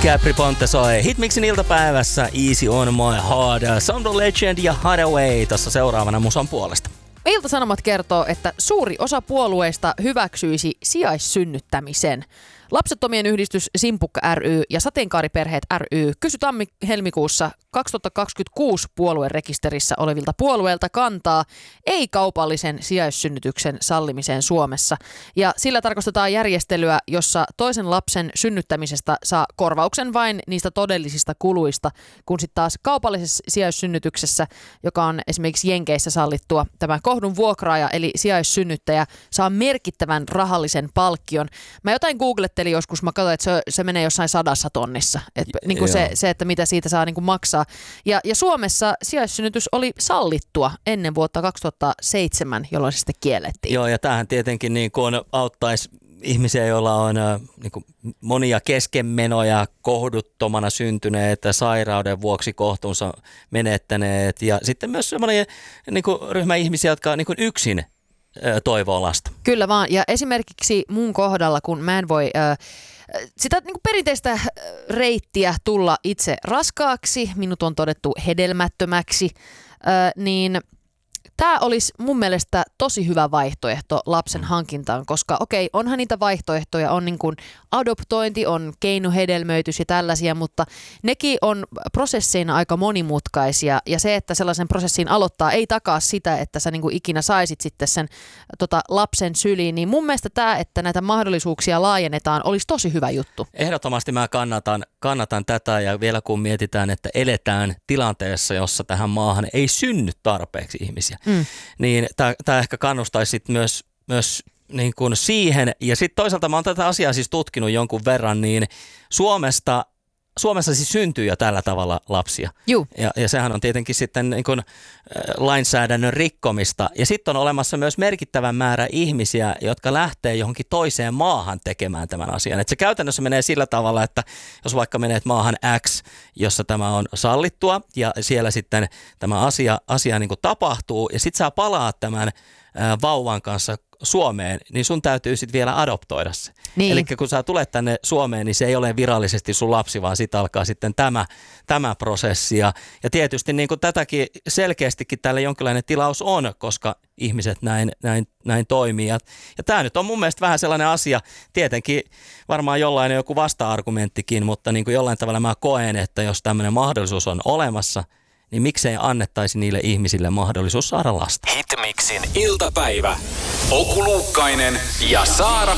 Capri Ponte soi Hitmixin iltapäivässä Easy on my heart, Sound of Legend ja Hideaway tässä seuraavana musan puolesta. Ilta-Sanomat kertoo, että suuri osa puolueista hyväksyisi sijaissynnyttämisen. Lapsettomien yhdistys Simpukka ry ja Sateenkaariperheet ry kysyi tammi-helmikuussa 2026 puoluerekisterissä olevilta puolueilta kantaa ei-kaupallisen sijaissynnytyksen sallimiseen Suomessa. Ja sillä tarkoitetaan järjestelyä, jossa toisen lapsen synnyttämisestä saa korvauksen vain niistä todellisista kuluista, kun sitten taas kaupallisessa sijaissynnytyksessä, joka on esimerkiksi Jenkeissä sallittua, tämä kohdun vuokraaja eli sijaissynnyttäjä saa merkittävän rahallisen palkkion. Mä jotain googlettelin joskus, mä katsoin, että se menee jossain 100 tonnissa, että niin kuin se, että mitä siitä saa niin kuin maksaa. Ja Suomessa sijaissynnytys oli sallittua ennen vuotta 2007, jolloin se sitten kiellettiin. Joo, ja tämähän tietenkin niin kuin auttaisi ihmisiä, joilla on niin kuin monia keskenmenoja, kohduttomana syntyneet, sairauden vuoksi kohtuunsa menettäneet ja sitten myös semmoinen niin kuin ryhmä ihmisiä, jotka niin kuin yksin toivoo lasta. Kyllä vaan, ja esimerkiksi mun kohdalla, kun mä en voi sitä niin kuin perinteistä reittiä tulla itse raskaaksi, minut on todettu hedelmättömäksi, niin tämä olisi mun mielestä tosi hyvä vaihtoehto lapsen hankintaan, koska okei, onhan niitä vaihtoehtoja, on niin kuin adoptointi, on keinohedelmöitys ja tällaisia, mutta nekin on prosesseina aika monimutkaisia ja se, että sellaisen prosessin aloittaa ei takaa sitä, että sä niin kuin ikinä saisit sitten sen lapsen syliin, niin mun mielestä tämä, että näitä mahdollisuuksia laajennetaan, olisi tosi hyvä juttu. Ehdottomasti mä kannatan tätä ja vielä kun mietitään, että eletään tilanteessa, jossa tähän maahan ei synny tarpeeksi ihmisiä. Niin tämä ehkä kannustaisi sit myös niin kuin siihen. Ja sitten toisaalta mä oon tätä asiaa siis tutkinut jonkun verran, niin Suomessa siis syntyy jo tällä tavalla lapsia. Ja sehän on tietenkin sitten niin kuin lainsäädännön rikkomista. Ja sitten on olemassa myös merkittävä määrä ihmisiä, jotka lähtee johonkin toiseen maahan tekemään tämän asian. Et se käytännössä menee sillä tavalla, että jos vaikka menet maahan X, jossa tämä on sallittua ja siellä sitten tämä asia niin kuin tapahtuu ja sitten sä palaat tämän vauvan kanssa Suomeen, niin sun täytyy sitten vielä adoptoida se. Niin. Eli kun sä tulet tänne Suomeen, niin se ei ole virallisesti sun lapsi, vaan sitten alkaa sitten tämä prosessi. Ja tietysti niin kuin tätäkin selkeästikin tälle jonkinlainen tilaus on, koska ihmiset näin toimii. Ja tämä nyt on mun mielestä vähän sellainen asia, tietenkin varmaan jollain joku vasta-argumenttikin, mutta niin kuin jollain tavalla mä koen, että jos tämmöinen mahdollisuus on olemassa, niin miksei annettaisi niille ihmisille mahdollisuus saada lasta. Hitmixin iltapäivä. Oku Luukkainen ja Saara